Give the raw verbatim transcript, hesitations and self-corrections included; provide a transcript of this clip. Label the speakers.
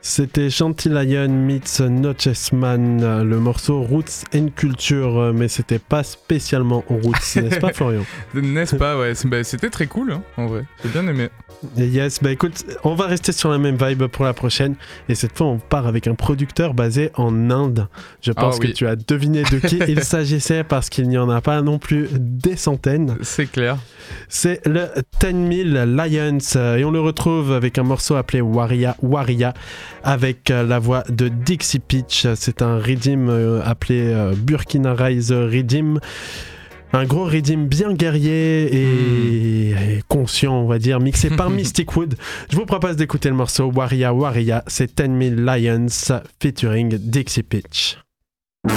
Speaker 1: C'était Chantillion meets Nochesman, le morceau Roots and Culture, mais c'était pas spécialement Roots, n'est-ce pas Florian?
Speaker 2: N'est-ce pas, ouais, c'est, bah, c'était très cool, hein, en vrai, j'ai bien aimé.
Speaker 1: Yes, bah écoute, on va rester sur la même vibe pour la prochaine, et cette fois on part avec un producteur basé en Inde. Je pense
Speaker 2: oh,
Speaker 1: que
Speaker 2: oui.
Speaker 1: tu as deviné de qui il s'agissait, parce qu'il n'y en a pas non plus des centaines.
Speaker 2: C'est clair.
Speaker 1: C'est le ten mille Lions, et on le retrouve avec un morceau appelé Waria Waria, avec la voix de Dixie Pitch. C'est un redeem euh, appelé euh, Burkina Rise Redeem. Un gros redeem bien guerrier et, mmh. et conscient, on va dire, mixé par Mystic Wood. Je vous propose d'écouter le morceau Waria Waria. C'est ten mille Lions featuring Dixie Pitch.